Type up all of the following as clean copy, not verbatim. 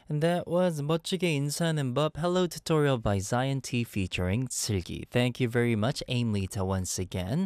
And that was 멋지게 인사하는 법 Hello Tutorial by Zion T featuring 슬기. Thank you very much, Aimlita, once again.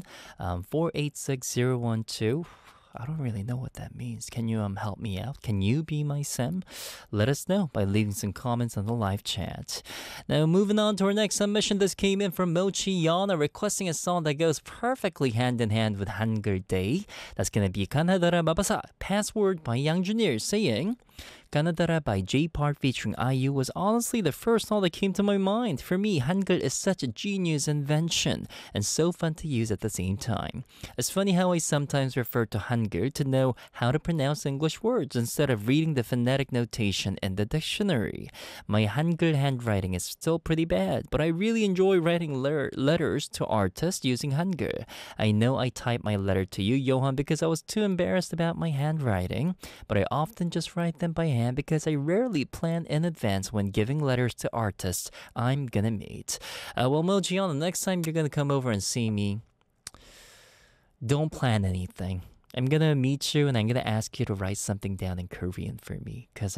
486012. I don't really know what that means. Can you help me out? Can you be my Sam? Let us know by leaving some comments on the live chat. Now, moving on to our next submission. This came in from Mochi Yana requesting a song that goes perfectly hand in hand with Hangul Day. That's gonna be Kanadara Mabasa, Password by Yang Junior, saying Kanadara by J Park featuring IU was honestly the first song that came to my mind. For me, Hangul is such a genius invention and so fun to use at the same time. It's funny how I sometimes refer to Hangul to know how to pronounce English words instead of reading the phonetic notation in the dictionary. My Hangul handwriting is still pretty bad, but I really enjoy writing letters to artists using Hangul. I know I typed my letter to you, Johan, because I was too embarrassed about my handwriting, but I often just write them by hand because I rarely plan in advance when giving letters to artists I'm gonna meet. Well, Mojiana, next time you're gonna come over and see me, don't plan anything. I'm gonna meet you and I'm gonna ask you to write something down in Korean for me, because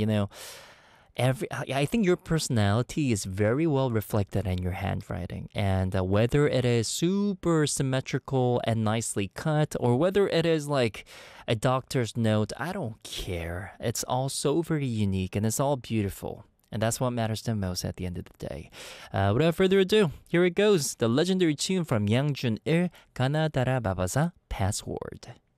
I think your personality is very well reflected in your handwriting, and whether it is super symmetrical and nicely cut or whether it is like a doctor's note, I don't care. It's all so very unique and it's all beautiful. And that's what matters the most at the end of the day. Without further ado, here it goes. The legendary tune from Yang Jun-il, Kanadara Babasa, Password.